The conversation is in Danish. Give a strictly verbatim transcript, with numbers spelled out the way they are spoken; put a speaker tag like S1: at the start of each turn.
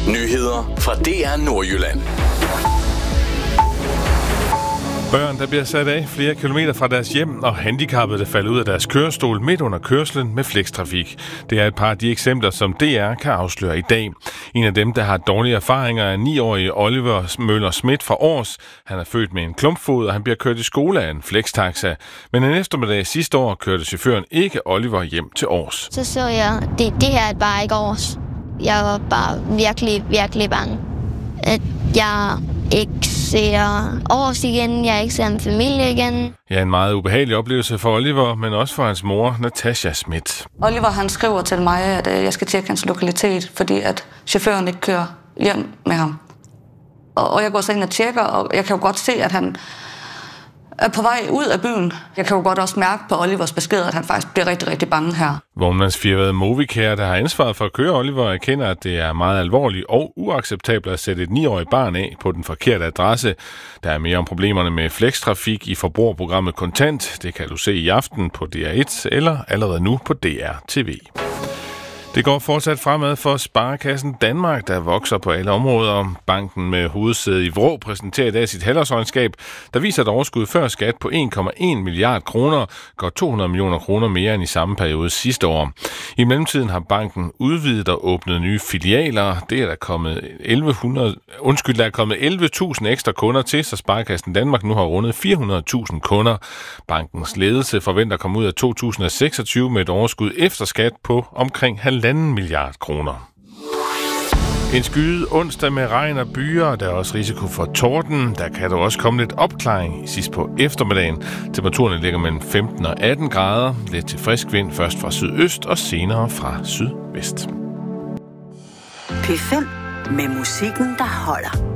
S1: Nyheder fra D R Nordjylland.
S2: Børn, der bliver sat af flere kilometer fra deres hjem, og handicappede, der falder ud af deres kørestol midt under kørslen med flextrafik. Det er et par af de eksempler, som D R kan afsløre i dag. En af dem, der har dårlige erfaringer, er niårige Oliver Møller Schmidt fra Aars. Han er født med en klumpfod, og han bliver kørt i skole af en flextaxa. Men en eftermiddag sidste år kørte chaufføren ikke Oliver hjem til Aars.
S3: Så så jeg, det, det her er bare ikke Aars. Jeg var bare virkelig, virkelig bange. At jeg ikke ser Aars igen, jeg ikke ser en familie igen.
S2: Ja, en meget ubehagelig oplevelse for Oliver, men også for hans mor, Natasha Schmidt.
S4: Oliver, han skriver til mig, at jeg skal tjekke hans lokalitet, fordi at chaufføren ikke kører hjem med ham. Og jeg går så ind og tjekker, og jeg kan jo godt se, at han er på vej ud af byen. Jeg kan jo godt også mærke på Olivers besked, at han faktisk bliver rigtig, rigtig bange her.
S2: Vognmandsfirmaet Movicare, der har ansvaret for at køre Oliver, erkender, at det er meget alvorligt og uacceptabelt at sætte et niårigt barn af på den forkerte adresse. Der er mere om problemerne med flextrafik i forbrugerprogrammet Kontant. Det kan du se i aften på D R et eller allerede nu på D R T V. Det går fortsat fremad for Sparekassen Danmark, der vokser på alle områder. Banken med hovedsæde i Vrå præsenterer i dag sit halvårsregnskab, der viser et overskud før skat på en komma en milliard kroner, godt to hundrede millioner kroner mere end i samme periode sidste år. I mellemtiden har banken udvidet og åbnet nye filialer. Det er der kommet elleve hundrede, undskyld, der er kommet elleve tusind ekstra kunder til, så Sparekassen Danmark nu har rundet fire hundrede tusind kunder. Bankens ledelse forventer at komme ud af to tusind seksogtyve med et overskud efter skat på omkring halvanden milliard kroner. En skyet onsdag med regn og byer. Der er også risiko for torden. Der kan der også komme lidt opklaring sidst på eftermiddagen. Temperaturen ligger mellem femten og atten grader. Lidt til frisk vind først fra sydøst og senere fra sydvest.
S5: P fem med musikken, der holder.